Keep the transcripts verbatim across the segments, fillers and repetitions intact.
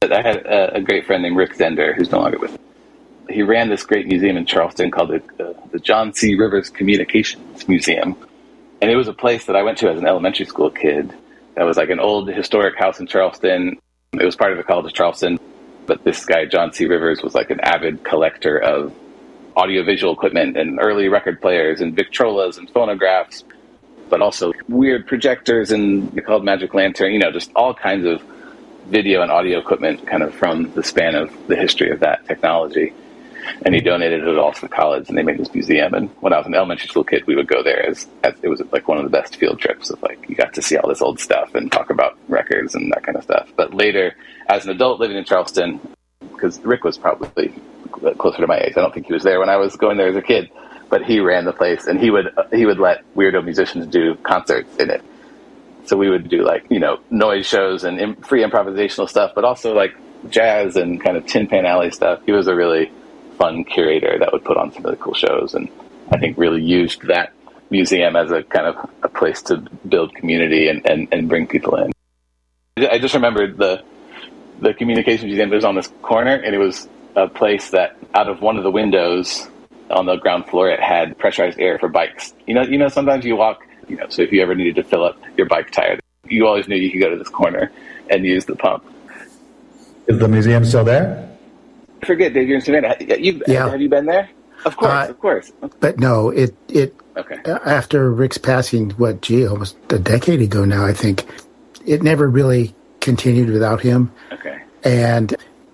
but I had a, a great friend named Rick Zender, who's no longer with me. He ran this great museum in Charleston called the, uh, the John C. Rivers Communications Museum. And it was a place that I went to as an elementary school kid. That was like an old historic house in Charleston. It was part of the College of Charleston. But this guy, John C. Rivers, was like an avid collector of audiovisual equipment and early record players and Victrolas and phonographs, but also weird projectors and they called Magic Lantern, you know, just all kinds of video and audio equipment kind of from the span of the history of that technology. And he donated it all to the college, and they made this museum. And when I was an elementary school kid, we would go there as, as it was like one of the best field trips of like, you got to see all this old stuff and talk about records and that kind of stuff. But later, as an adult living in Charleston, because Rick was probably closer to my age, I don't think he was there when I was going there as a kid, but he ran the place, and he would, he would let weirdo musicians do concerts in it. So we would do like, you know, noise shows and im- free improvisational stuff, but also like jazz and kind of Tin Pan Alley stuff. He was a really fun curator that would put on some really cool shows, and I think really used that museum as a kind of a place to build community and, and, and bring people in. I just remembered the the communications museum was on this corner, and it was a place that out of one of the windows on the ground floor, it had pressurized air for bikes. You know, you know, sometimes you walk, you know, so if you ever needed to fill up your bike tire, you always knew you could go to this corner and use the pump. Is the museum still there? I forget, Dave, you're in Savannah. You, yeah. Have you been there? Of course, uh, of course. But no, it, it okay. After Rick's passing, what, gee, almost a decade ago now, I think, it never really continued without him. Okay. And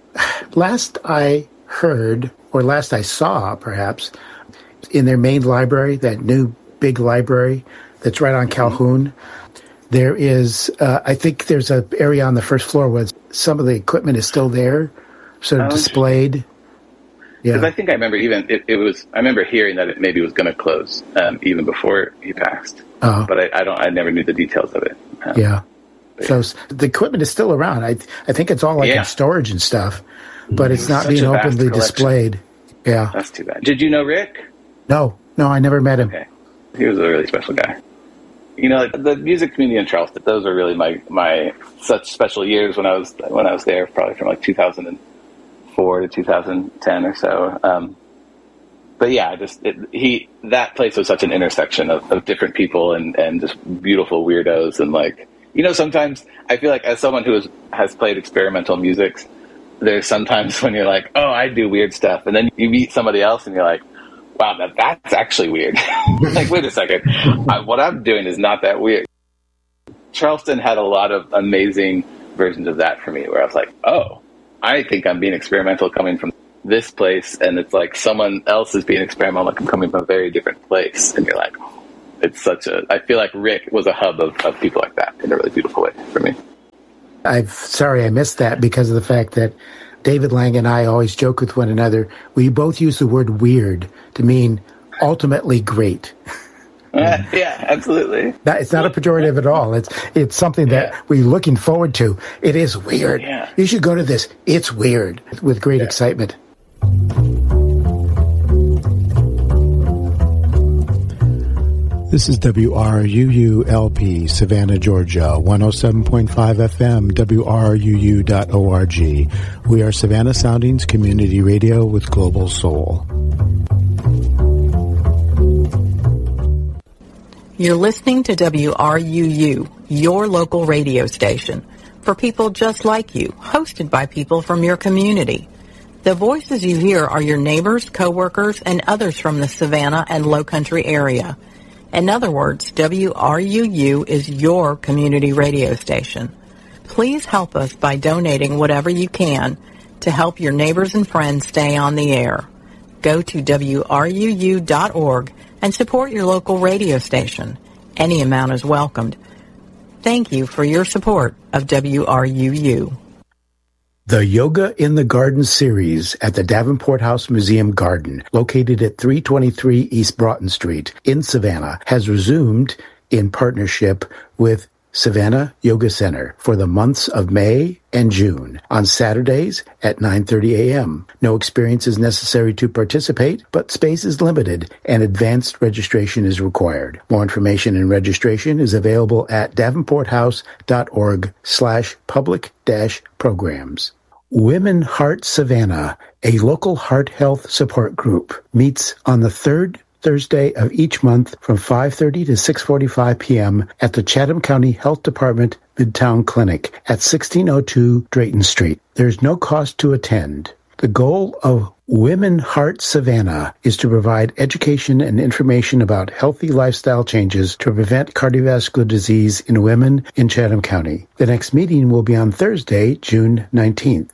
last I heard, or last I saw, perhaps, in their main library, that new big library that's right on mm-hmm. Calhoun, there is, uh, I think there's an area on the first floor where some of the equipment is still there, sort of oh, displayed. Yeah, because I think I remember even it, it was. I remember hearing that it maybe was going to close um, even before he passed. Uh-huh. But I, I don't. I never knew the details of it. Um, yeah. So yeah. The equipment is still around. I I think it's all like yeah. in storage and stuff, but it's not being openly displayed. Yeah. That's too bad. Did you know Rick? No, no, I never met him. Okay. He was a really special guy. You know, like the music community in Charleston. Those are really my my such special years when I was when I was there. Probably from like two thousand four to two thousand ten or so. Um, but yeah, just it, he that place was such an intersection of, of different people and, and just beautiful weirdos and like, you know, sometimes I feel like as someone who has, has played experimental music, there's sometimes when you're like, oh, I do weird stuff, and then you meet somebody else and you're like, wow, that, that's actually weird. Like, wait a second, I, what I'm doing is not that weird. Charleston had a lot of amazing versions of that for me, where I was like, oh, I think I'm being experimental coming from this place, and it's like someone else is being experimental, like I'm coming from a very different place, and you're like, oh, it's such a, I feel like Rick was a hub of, of people like that in a really beautiful way for me. I'm sorry I missed that because of the fact that David Lang and I always joke with one another. We both use the word weird to mean ultimately great. Uh, yeah, absolutely. That, it's not a pejorative at all. It's it's something that yeah. we're looking forward to. It is weird. Yeah. You should go to this. It's weird with great yeah. excitement. This is W R U U L P, Savannah, Georgia, one oh seven point five F M, W R R U U dot org. We are Savannah Soundings Community Radio with Global Soul. You're listening to W R U U, your local radio station, for people just like you, hosted by people from your community. The voices you hear are your neighbors, coworkers, and others from the Savannah and Lowcountry area. In other words, W R U U is your community radio station. Please help us by donating whatever you can to help your neighbors and friends stay on the air. Go to W R U U dot org and support your local radio station. Any amount is welcomed. Thank you for your support of W R U U. The Yoga in the Garden series at the Davenport House Museum Garden, located at three twenty-three East Broughton Street in Savannah, has resumed in partnership with Savannah Yoga Center for the months of May and June on Saturdays at nine thirty a.m. No experience is necessary to participate, but space is limited and advanced registration is required. More information and registration is available at davenporthouse.org slash public dash programs. Women Heart Savannah, a local heart health support group, meets on the third Thursday of each month from five thirty to six forty-five p.m. at the Chatham County Health Department Midtown Clinic at sixteen oh two Drayton Street. There's no cost to attend. The goal of Women Heart Savannah is to provide education and information about healthy lifestyle changes to prevent cardiovascular disease in women in Chatham County. The next meeting will be on Thursday, June nineteenth.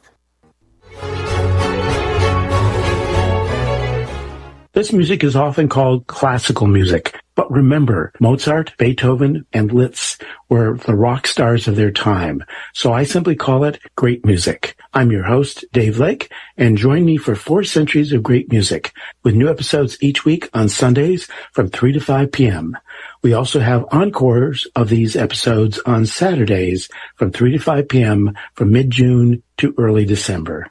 This music is often called classical music, but remember, Mozart, Beethoven, and Liszt were the rock stars of their time, so I simply call it great music. I'm your host, Dave Lake, and join me for four centuries of great music, with new episodes each week on Sundays from three to five p.m. We also have encores of these episodes on Saturdays from three to five p.m. from mid-June to early December.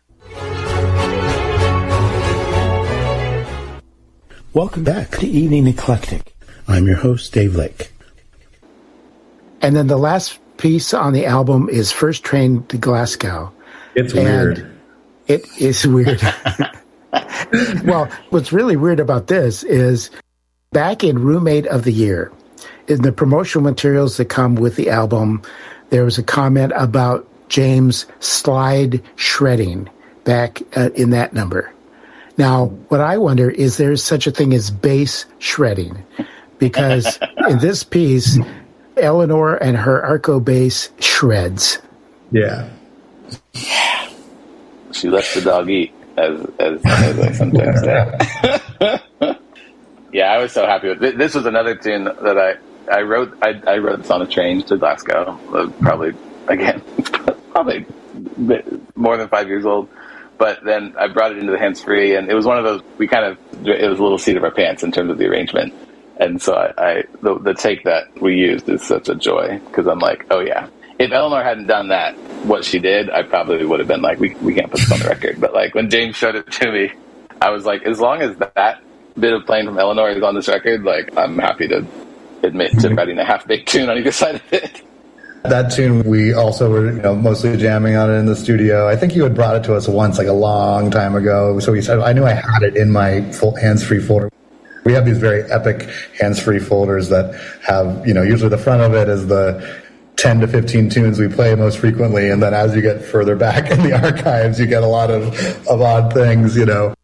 Welcome back to Evening Eclectic. I'm your host, Dave Lake. And then the last piece on the album is First Train to Glasgow. It's and weird. It is weird. Well, what's really weird about this is back in Roommate of the Year, in the promotional materials that come with the album, there was a comment about James slide shredding back uh, in that number. Now, what I wonder is there such a thing as bass shredding, because in this piece, Eleanor and her Arco bass shreds. Yeah. She lets the dog eat, as as, as I sometimes say. Yeah, I was so happy with it. This was another tune that I I wrote. I, I wrote this on a train to Glasgow. Uh, probably again, probably more than five years old. But then I brought it into the hands-free, and it was one of those, we kind of, it was a little seat of our pants in terms of the arrangement. And so I, I the, the take that we used is such a joy, because I'm like, oh yeah. If Eleanor hadn't done that, what she did, I probably would have been like, we we can't put this on the record. But like when James showed it to me, I was like, as long as that bit of playing from Eleanor is on this record, like I'm happy to admit to writing a half-baked tune on either side of it. That tune, we also were, you know, mostly jamming on it in the studio. I think you had brought it to us once, like a long time ago. So we said, I knew I had it in my full hands-free folder. We have these very epic hands-free folders that have, you know, usually the front of it is the ten to fifteen tunes we play most frequently. And then as you get further back in the archives, you get a lot of, of odd things, you know.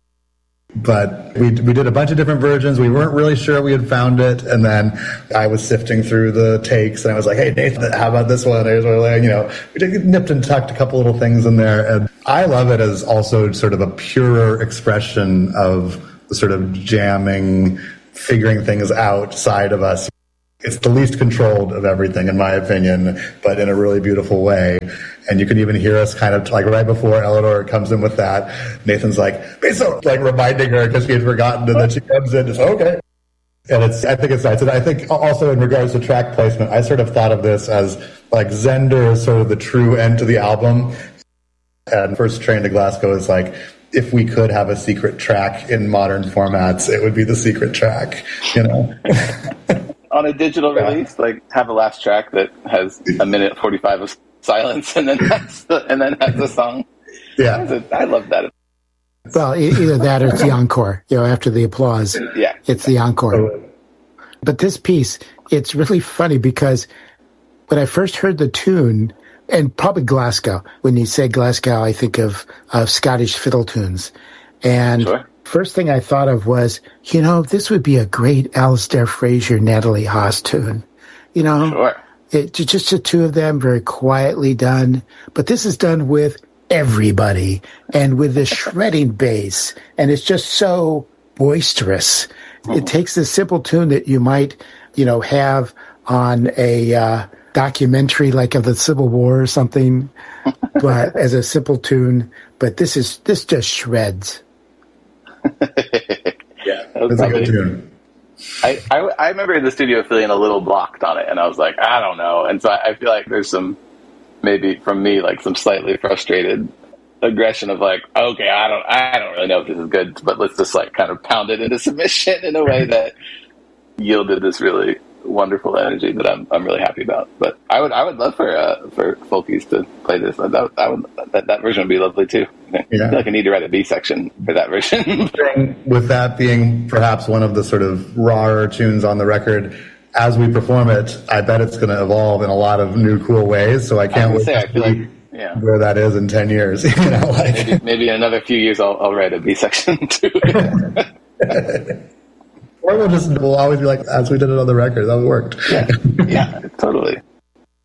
But we we did a bunch of different versions. We weren't really sure we had found it, and then I was sifting through the takes, and I was like, "Hey, Nathan, how about this one?" I was like, you know, we did, nipped and tucked a couple little things in there, and I love it as also sort of a purer expression of the sort of jamming, figuring things out side of us. It's the least controlled of everything, in my opinion, but in a really beautiful way. And you can even hear us kind of like right before Eleanor comes in with that, Nathan's like, Beso, like reminding her because she had forgotten, and then she comes in and says, okay. And it's, I think it's nice. And I think also in regards to track placement, I sort of thought of this as like Zender is sort of the true end to the album. And First Train to Glasgow is like, if we could have a secret track in modern formats, it would be the secret track, you know? On a digital yeah. release, like have a last track that has a minute forty-five of silence, and then has the, and then has the song. Yeah, I love that. Well, either that or it's the encore. You know, after the applause, yeah, it's the encore. But this piece, it's really funny because when I first heard the tune, and probably Glasgow, when you say Glasgow, I think of of Scottish fiddle tunes, and. Sure. First thing I thought of was, you know, this would be a great Alistair Fraser, Natalie Haas tune. You know, sure. it, just the two of them, very quietly done. But this is done with everybody and with the shredding bass. And it's just so boisterous. Oh. It takes this simple tune that you might, you know, have on a uh, documentary like of the Civil War or something, but as a simple tune. But this is, this just shreds. Yeah, that was probably, a good tune. I, I I remember in the studio feeling a little blocked on it, and I was like, I don't know. And so I, I feel like there's some, maybe from me, like some slightly frustrated aggression of like, okay, I don't, I don't really know if this is good, but let's just like kind of pound it into submission in a way that yielded this really wonderful energy that I'm I'm really happy about. But I would I would love for uh, for Folkies to play this. That, that would that, that version would be lovely too. I Yeah. feel like I need to write a B section for that version. With that being perhaps one of the sort of rawer tunes on the record, as we perform it, I bet it's going to evolve in a lot of new, cool ways. So I can't I wait say, I to feel see like, yeah. where that is in ten years. You know, like maybe, maybe in another few years I'll, I'll write a B section too. or we'll just we'll always be like, as we did it on the record, that worked. yeah, yeah, totally.